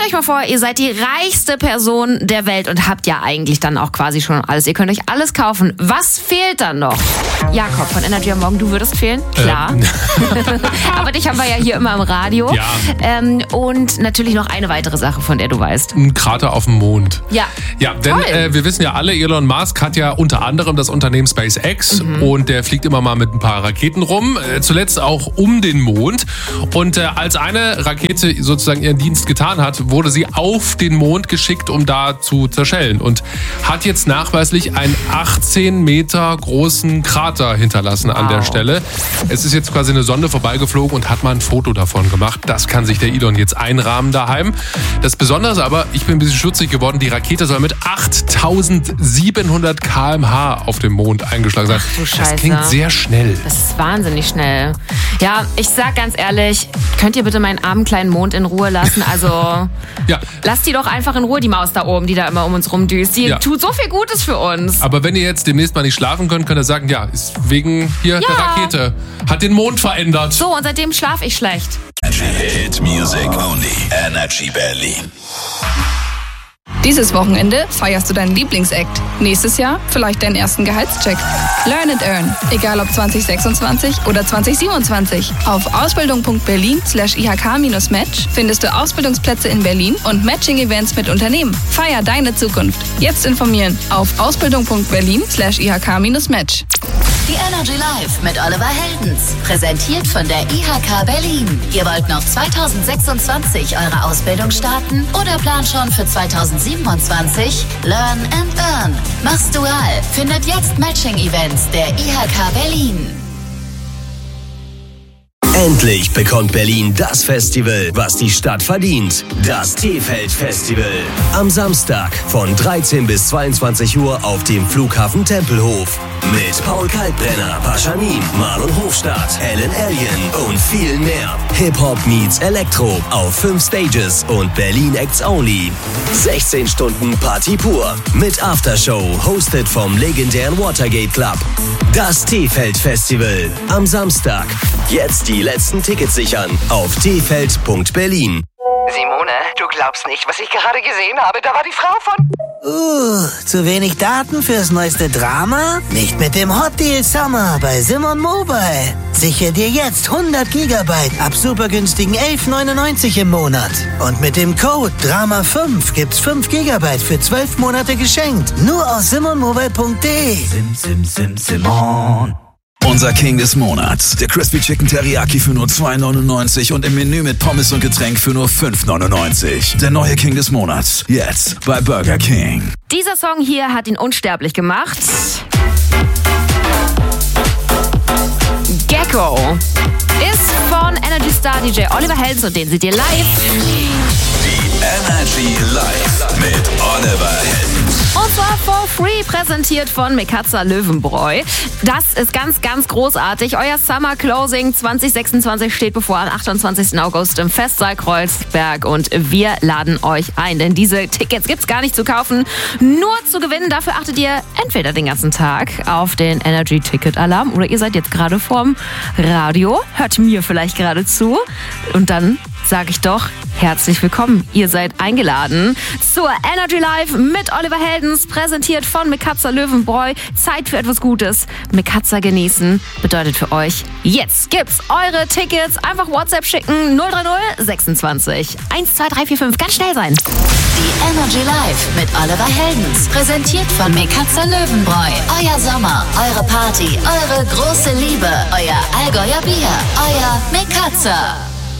euch mal vor, ihr seid die reichste Person der Welt und habt ja eigentlich dann auch quasi schon alles. Ihr könnt euch alles kaufen. Was fehlt dann noch? Jakob von Energy am Morgen, du würdest fehlen? Klar. Aber dich haben wir ja hier immer im Radio. Ja. Und natürlich noch eine weitere Sache, von der du weißt. Ein Krater auf dem Mond. Ja. Ja, denn wir wissen ja alle, Elon Musk hat ja unter anderem das Unternehmen SpaceX und der fliegt immer mal mit ein paar Raketen rum, zuletzt auch um den Mond. Und als eine Rakete sozusagen ihren Dienst getan hat, wurde sie auf den Mond geschickt, um da zu zerschellen und hat jetzt nachweislich einen 18 Meter großen Krater hinterlassen an der Stelle. Es ist jetzt quasi eine Sonde vorbeigeflogen und hat mal ein Foto davon gemacht. Das kann sich der Elon jetzt einrahmen daheim. Das Besondere ist aber, ich bin ein bisschen schutzig geworden, die Rakete soll mit 8700 km/h auf dem Mond eingeschlagen sein. Ach du Scheiße. Das klingt sehr schnell. Das ist wahnsinnig schnell. Ja, ich sag ganz ehrlich, könnt ihr bitte meinen armen kleinen Mond in Ruhe lassen? Also, Ja. lasst die doch einfach in Ruhe, die Maus da oben, die da immer um uns rumdüst. Die tut so viel Gutes für uns. Aber wenn ihr jetzt demnächst mal nicht schlafen könnt, könnt ihr sagen, ja, ist wegen hier der Rakete. Hat den Mond verändert. So, und seitdem schlaf ich schlecht. Hit Music Only. Energy Berlin. Dieses Wochenende feierst du deinen Lieblingsakt. Nächstes Jahr vielleicht deinen ersten Gehaltscheck. Learn and Earn. Egal ob 2026 oder 2027. Auf ausbildung.berlin/IHK-Match findest du Ausbildungsplätze in Berlin und Matching-Events mit Unternehmen. Feier deine Zukunft. Jetzt informieren auf ausbildung.berlin/IHK-Match. Die Energy Live mit Oliver Heldens. Präsentiert von der IHK Berlin. Ihr wollt noch 2026 eure Ausbildung starten oder plant schon für 2027? Learn and Earn. Mach's dual. Findet jetzt Matching-Events der IHK Berlin. Endlich bekommt Berlin das Festival, was die Stadt verdient. Das T-Feld-Festival. Am Samstag von 13 bis 22 Uhr auf dem Flughafen Tempelhof. Mit Paul Kalkbrenner, Paschanin, Marlon Hofstadt, Ellen Alien und viel mehr. Hip-Hop meets Elektro auf 5 Stages und Berlin Acts Only. 16 Stunden Party pur mit Aftershow, hosted vom legendären Watergate Club. Das T-Feld-Festival am Samstag. Jetzt die letzten Tickets sichern auf tfeld.berlin. Simone, du glaubst nicht, was ich gerade gesehen habe. Da war die Frau von... Zu wenig Daten fürs neueste Drama? Nicht mit dem Hot Deal Summer bei Simon Mobile. Sichere dir jetzt 100 Gigabyte ab supergünstigen 11,99 im Monat. Und mit dem Code DRAMA5 gibt's 5 Gigabyte für 12 Monate geschenkt. Nur aus simonmobile.de. Simon. Unser King des Monats. Der Crispy Chicken Teriyaki für nur 2,99 und im Menü mit Pommes und Getränk für nur 5,99. Der neue King des Monats. Jetzt bei Burger King. Dieser Song hier hat ihn unsterblich gemacht. Gecko ist von Energy Star DJ Oliver Heldens und den seht ihr live. Die Energy Live mit Oliver Heldens. Und zwar for free, präsentiert von Mekatza Löwenbräu. Das ist ganz, ganz großartig. Euer Summer Closing 2026 steht bevor am 28. August im Festsaal Kreuzberg und wir laden euch ein, denn diese Tickets gibt's gar nicht zu kaufen, nur zu gewinnen. Dafür achtet ihr entweder den ganzen Tag auf den Energy Ticket Alarm oder ihr seid jetzt gerade vorm Radio, hört mir vielleicht gerade zu und dann sage ich doch, herzlich willkommen. Ihr seid eingeladen zur Energy Live mit Oliver Heldens, präsentiert von Mekatza Löwenbräu. Zeit für etwas Gutes. Mekatza genießen bedeutet für euch, jetzt gibt's eure Tickets. Einfach WhatsApp schicken, 030 26 12345. Ganz schnell sein. Die Energy Live mit Oliver Heldens. Präsentiert von Mekatza Löwenbräu. Euer Sommer, eure Party, eure große Liebe, euer Allgäuer Bier, euer Mekatza.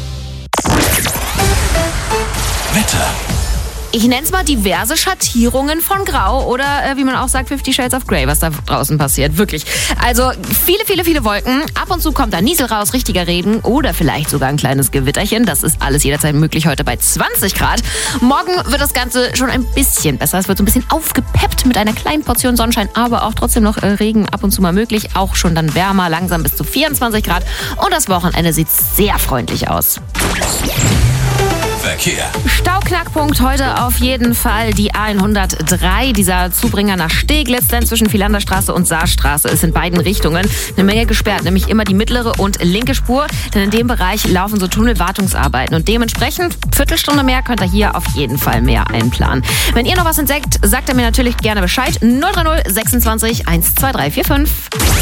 Wetter. Ich nenne es mal diverse Schattierungen von Grau oder wie man auch sagt, 50 Shades of Grey, was da draußen passiert. Wirklich. Also viele, viele, viele Wolken. Ab und zu kommt da Niesel raus, richtiger Regen oder vielleicht sogar ein kleines Gewitterchen. Das ist alles jederzeit möglich heute bei 20 Grad. Morgen wird das Ganze schon ein bisschen besser. Es wird so ein bisschen aufgepeppt mit einer kleinen Portion Sonnenschein, aber auch trotzdem noch Regen ab und zu mal möglich. Auch schon dann wärmer, langsam bis zu 24 Grad. Und das Wochenende sieht sehr freundlich aus. Verkehr. Stauknackpunkt heute auf jeden Fall die A103, dieser Zubringer nach Steglitz, denn zwischen Philanderstraße und Saarstraße ist in beiden Richtungen eine Menge gesperrt, nämlich immer die mittlere und linke Spur, denn in dem Bereich laufen so Tunnelwartungsarbeiten und dementsprechend Viertelstunde mehr könnt ihr hier auf jeden Fall mehr einplanen. Wenn ihr noch was entdeckt, sagt ihr mir natürlich gerne Bescheid. 030 26 12345.